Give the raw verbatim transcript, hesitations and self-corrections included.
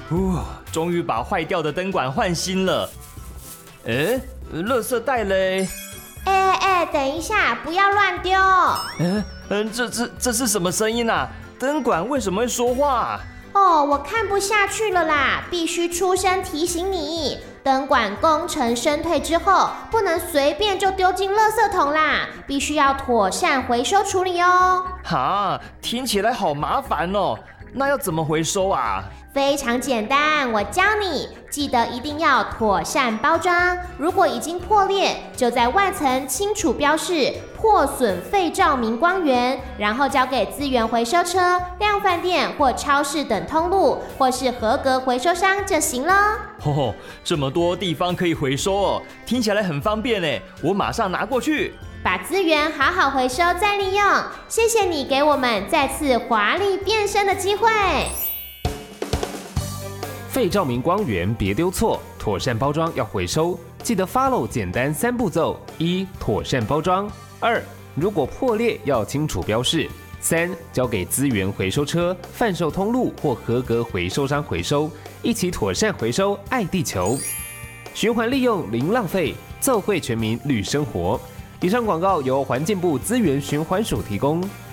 呼，终于把坏掉的灯管换新了。哎，垃圾袋嘞？ 哎哎，等一下，不要乱丢。 嗯嗯，这这这是什么声音啊？灯管为什么会说话？ 哦，我看不下去了啦，必须出声提醒你，灯管工程升退之后，不能随便就丢进垃圾桶啦，必须要妥善回收处理哦。 哈，听起来好麻烦哦，那要怎么回收啊？ 非常简单，我教你，记得一定要妥善包装。如果已经破裂，就在外层清楚标示破损废照明光源，然后交给资源回收车、量贩店或超市等通路，或是合格回收商就行了。 哦，这么多地方可以回收哦，听起来很方便呢，我马上拿过去。 把资源好好回收再利用，谢谢你给我们再次华丽变身的机会。 废照明光源别丢错，妥善包装要回收，记得 follow 简单三步骤：一、妥善包装；二、如果破裂要清楚标示；三、交给资源回收车、贩售通路或合格回收商回收，一起妥善回收，爱地球，循环利用零浪费，奏会全民绿生活。以上广告由环境部资源循环署提供。